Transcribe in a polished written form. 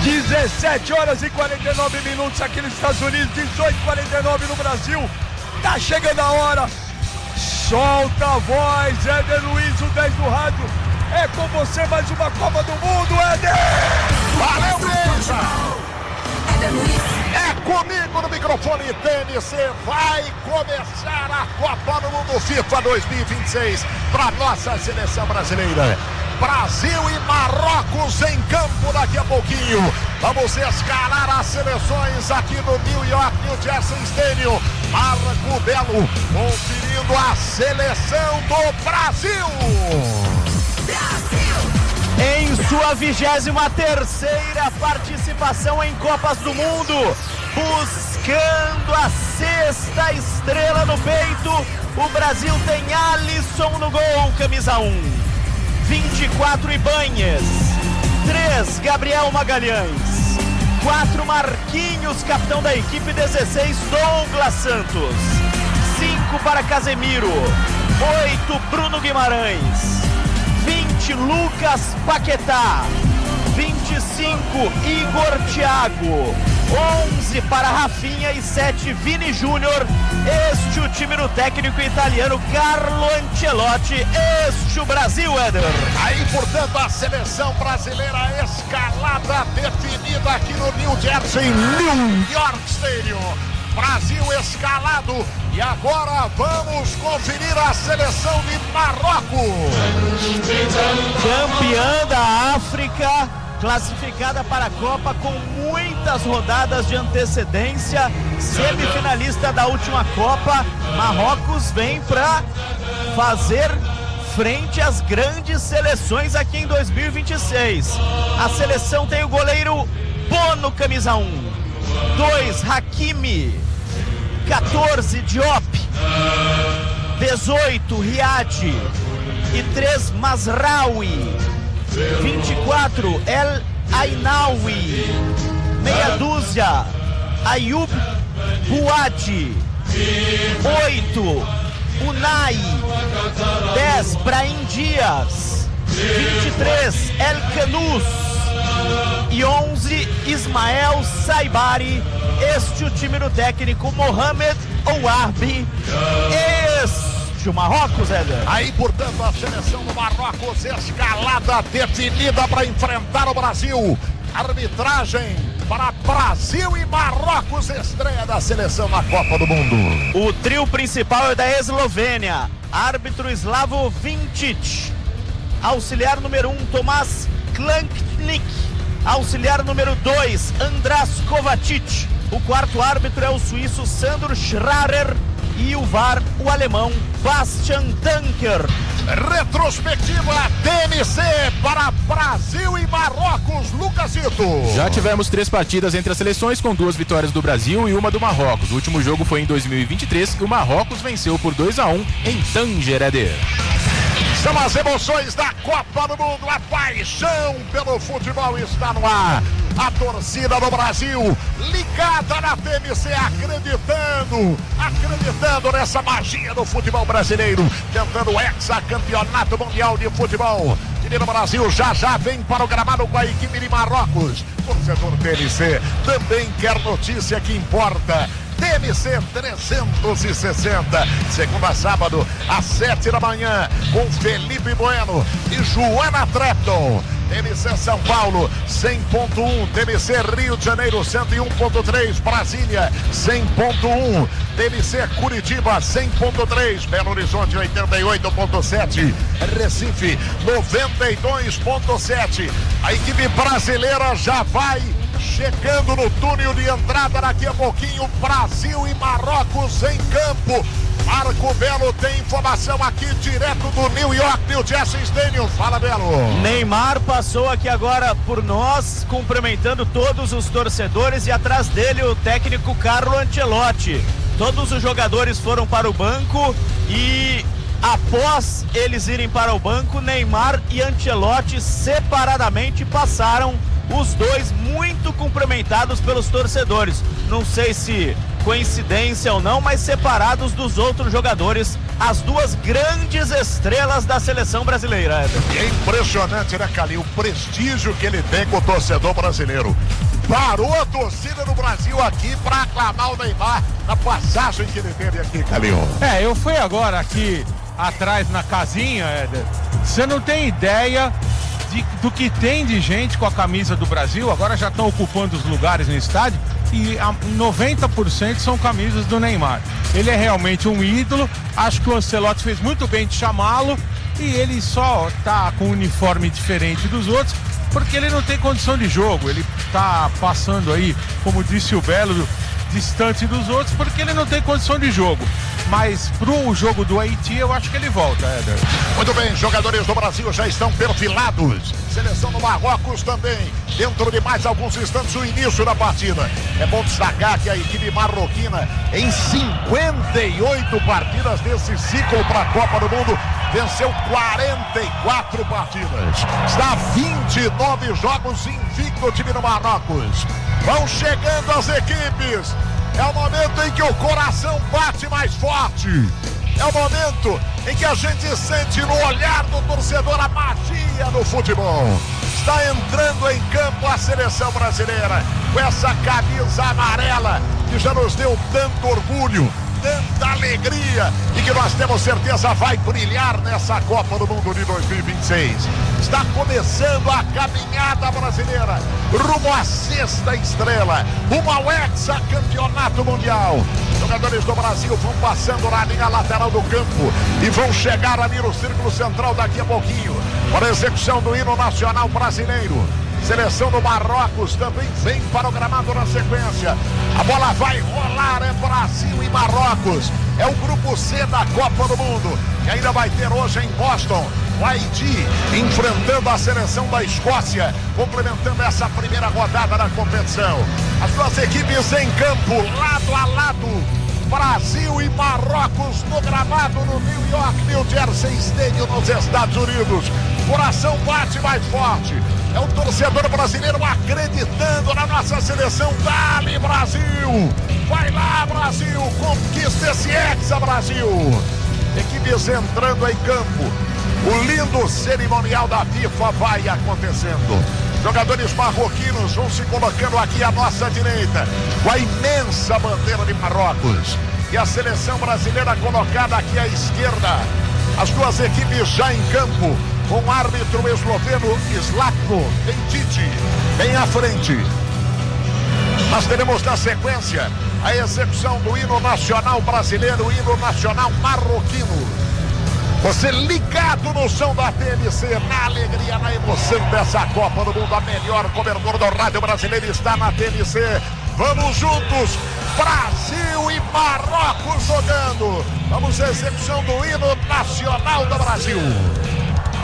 17 horas e 49 minutos aqui nos Estados Unidos, 18h49 no Brasil. Tá chegando a hora. Solta a voz, Éder Luiz, o 10 do rádio. É com você mais uma Copa do Mundo, Éder! Valeu, Luiz! Éder Luiz. É comigo no microfone, TMC. Vai começar a Copa do Mundo FIFA 2026 para nossa seleção brasileira. Brasil e Marrocos em campo daqui a pouquinho. Vamos escalar as seleções aqui no New Jersey Stadium. Marco Belo conferindo a seleção do Brasil. Em sua 23ª participação em Copas do Mundo, buscando a 6ª estrela no peito, o Brasil tem Alisson no gol, camisa 1. 24 Ibanhes, 3 Gabriel Magalhães, 4 Marquinhos, capitão da equipe, 16 Douglas Santos, 5 para Casemiro, 8 Bruno Guimarães, 20 Lucas Paquetá, 25 Igor Thiago, 11 para Rafinha e 7 Vini Júnior. Este o time do técnico italiano Carlo Ancelotti. Este o Brasil, Éder. Aí, portanto, a seleção brasileira escalada, definida aqui no New Jersey, New York Stadium. Brasil escalado. E agora vamos conferir a seleção de Marrocos. Campeã da África, classificada para a Copa com muitas rodadas de antecedência, semifinalista da última Copa. Marrocos vem para fazer frente às grandes seleções aqui em 2026. A seleção tem o goleiro Bono, camisa 1, 2 Hakimi, 14 Diop, 18 Riad e 3 Mazraoui, 24 El Ainaoui, meia dúzia Ayub Bouadi, 8 Unai, 10 Brahim Dias, 23 El Kanous e 11 Ismael Saibari. Este o time do técnico Mohamed Ouarbi. Este o Marrocos, Éder. Aí, portanto, a seleção do Marrocos escalada, definida para enfrentar o Brasil. Arbitragem para Brasil e Marrocos, estreia da seleção na Copa do Mundo. O trio principal é da Eslovênia. Árbitro Slavo Vinčić. Auxiliar número 1, Tomás Klanknik. Auxiliar número 2, András Kovacic. O quarto árbitro é o suíço Sandro Schrarer. E o VAR, o alemão Bastian Danker. Retrospectiva TMC para Brasil e Marrocos, Lucasito. Já tivemos 3 partidas entre as seleções, com 2 vitórias do Brasil e uma do Marrocos. O último jogo foi em 2023 e o Marrocos venceu por 2-1 em Tanger, Éder. São as emoções da Copa do Mundo, a paixão pelo futebol está no ar. A torcida do Brasil ligada na TMC, acreditando nessa magia do futebol brasileiro, tentando o hexacampeonato mundial de futebol. O time do Brasil já vem para o gramado com a equipe de Marrocos. Torcedor TMC também quer notícia que importa. TMC 360, segunda a sábado, às 7 da manhã, com Felipe Bueno e Joana Trepton. TMC São Paulo 100.1, TMC Rio de Janeiro 101.3, Brasília 100.1, TMC Curitiba 100.3, Belo Horizonte 88.7, Recife 92.7. A equipe brasileira já vai chegando no túnel de entrada daqui a pouquinho. Brasil e Marrocos em campo. Marco Belo tem informação aqui direto do New Jersey Stadium. Fala, Belo. Neymar passou aqui agora por nós, cumprimentando todos os torcedores, e atrás dele o técnico Carlo Ancelotti. Todos os jogadores foram para o banco e após eles irem para o banco, Neymar e Ancelotti separadamente passaram, os dois muito cumprimentados pelos torcedores. Não sei se coincidência ou não, mas separados dos outros jogadores, as duas grandes estrelas da seleção brasileira, Éder. É impressionante, né, Calil? O prestígio que ele tem com o torcedor brasileiro. Parou a torcida no Brasil aqui para aclamar o Neymar na passagem que ele teve aqui, Calil. Eu fui agora aqui atrás na casinha, Éder. Você não tem ideia do que tem de gente com a camisa do Brasil. Agora já estão ocupando os lugares no estádio e 90% são camisas do Neymar. Ele é realmente um ídolo. Acho que o Ancelotti fez muito bem de chamá-lo e ele só tá com um uniforme diferente dos outros porque ele não tem condição de jogo. Ele tá passando aí, como disse o Belo, distante dos outros porque ele não tem condição de jogo. Mas pro jogo do Haiti eu acho que ele volta, Éder. Muito bem, jogadores do Brasil já estão perfilados. Seleção do Marrocos também. Dentro de mais alguns instantes o início da partida. É bom destacar que a equipe marroquina em 58 partidas desse ciclo para a Copa do Mundo venceu 44 partidas. Está a 29 jogos invicto o time do Marrocos. Vão chegando as equipes. É o momento em que o coração bate mais forte. É o momento em que a gente sente no olhar do torcedor a magia do futebol. Está entrando em campo a seleção brasileira com essa camisa amarela que já nos deu tanto orgulho, tanta alegria e que nós temos certeza vai brilhar nessa Copa do Mundo de 2026. Está começando a caminhada brasileira rumo à sexta estrela, rumo ao hexacampeonato mundial. Jogadores do Brasil vão passando na linha lateral do campo e vão chegar ali no círculo central daqui a pouquinho para a execução do hino nacional brasileiro. Seleção do Marrocos também vem para o gramado na sequência. A bola vai rolar, é Brasil e Marrocos. É o grupo C da Copa do Mundo, que ainda vai ter hoje em Boston o Haiti enfrentando a seleção da Escócia, complementando essa primeira rodada da competição. As duas equipes em campo, lado a lado. Brasil e Marrocos no gramado no New York, New Jersey Stadium nos Estados Unidos. Coração bate mais forte. É o torcedor brasileiro acreditando na nossa seleção. Dale, Brasil! Vai lá, Brasil! Conquista esse Hexa, Brasil! Equipes entrando em campo. O lindo cerimonial da FIFA vai acontecendo. Jogadores marroquinos vão se colocando aqui à nossa direita, com a imensa bandeira de Marrocos. E a seleção brasileira colocada aqui à esquerda. As duas equipes já em campo, com o árbitro esloveno Zlatko Benčić bem à frente. Nós teremos na sequência a execução do hino nacional brasileiro, o hino nacional marroquino. Você ligado no som da TNC, na alegria, na emoção dessa Copa do Mundo. A melhor cobertura do rádio brasileiro está na TNC. Vamos juntos, Brasil e Marrocos jogando. Vamos à execução do hino nacional do Brasil.